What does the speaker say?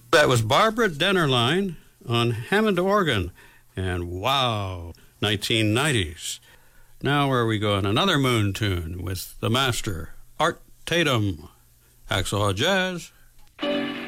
That was Barbara Dennerlein on Hammond organ. And wow, 1990s. Now where are we going? Another Moon tune with the master, Art Tatum. Hacksaw Jazz.